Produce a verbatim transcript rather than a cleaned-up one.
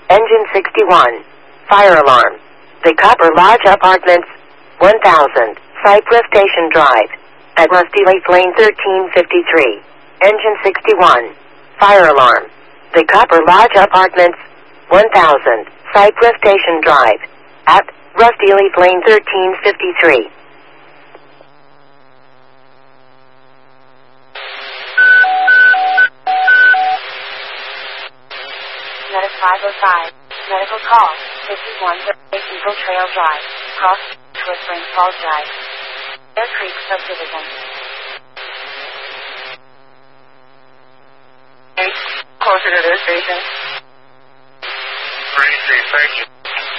Engine sixty-one. Fire alarm. The Copper Lodge Apartments, one thousand, Cypress Station Drive. At Rusty Lake Lane thirteen fifty-three. Engine sixty-one. Fire alarm. The Copper Lodge Apartments, one thousand, Cypress Station Drive. At Rusty Lake Lane thirteen fifty-three. Medic five oh five. Medical call. fifty-one thirty-eight Eagle Trail Drive. Cross to Whispering Falls Drive. Bear Creek Subdivision. Closer to this station. three three, thank you.